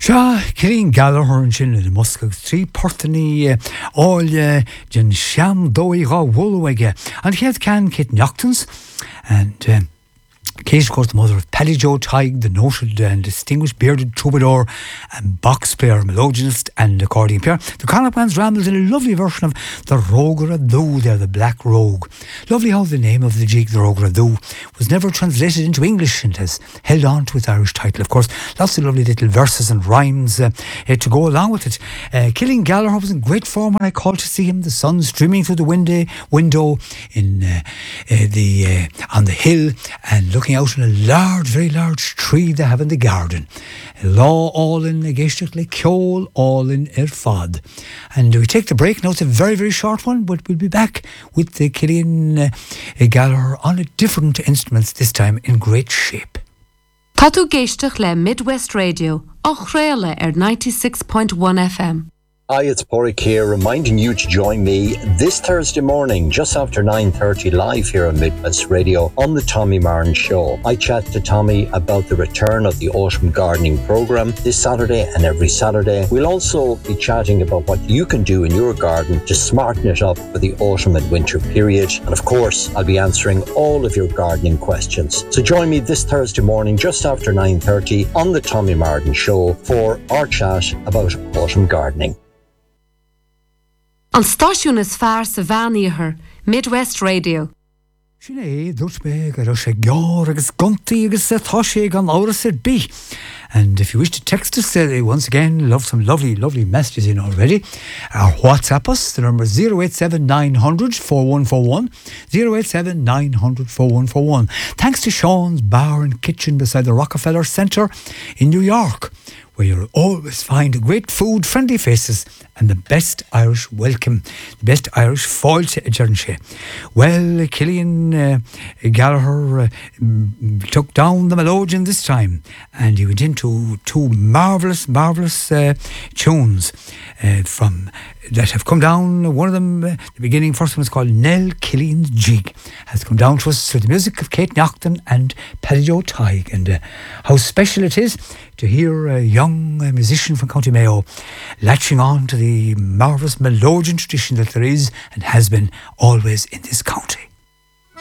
Sha, Killeen Gallagher and Chin in the Muscat, three Portany, all Jen Sham Doi Ra Woolwege, and he had Can Kit Noctons, and Kate, of course, the mother of Paddy Joe Tighe, the noted and distinguished bearded troubadour and box player, melodionist and accordion player. The Connacht Man's rambles in a lovely version of the Rogue of Dhu there, the Black Rogue. Lovely how the name of the jig, the Rogue of Dhu, was never translated into English and has held on to its Irish title. Of course, lots of lovely little verses and rhymes to go along with it. Killeen Gallagher was in great form when I called to see him. The sun streaming through the window in on the hill and looking out on a large, very large tree they have in the garden. Law all in a geistachly Kjol, all in Fad. And we take the break now. It's a very, very short one, but we'll be back with the Killeen Gallagher on a different instruments, this time in great shape. Tatu geistach le Midwest Radio, och réile 96.1 FM. Hi, it's Porrick here, reminding you to join me this Thursday morning, just after 9:30 live here on Midwest Radio on the Tommy Martin Show. I chat to Tommy about the return of the autumn gardening programme this Saturday and every Saturday. We'll also be chatting about what you can do in your garden to smarten it up for the autumn and winter period. And of course, I'll be answering all of your gardening questions. So join me this Thursday morning, just after 9:30 on the Tommy Martin Show for our chat about autumn gardening. An stáisiún is fearr sa bhainíthe, Midwest Radio. Sinead, dúirt me go raibh sé gear agus gontaí agus tá sé gan áras ar bí. And if you wish to text us, once again, love some lovely, lovely messages in already. Our WhatsApp us, the number is 087 900 4141, 087 900 4141. Thanks to Sean's Bar and Kitchen beside the Rockefeller Center in New York, where you'll always find great food, friendly faces, and the best Irish welcome, the best Irish fáilte a deireadh. Well, Killeen Gallagher took down the melodeon this time, and he went into two marvellous tunes from that have come down. One of them, the beginning, first one was called Nell Killeen's Jig, has come down to us through the music of Kate Nocton and Paddy Joe Tighe, and how special it is to hear a young musician from County Mayo latching on to the marvellous melodeon tradition that there is and has been always in this county.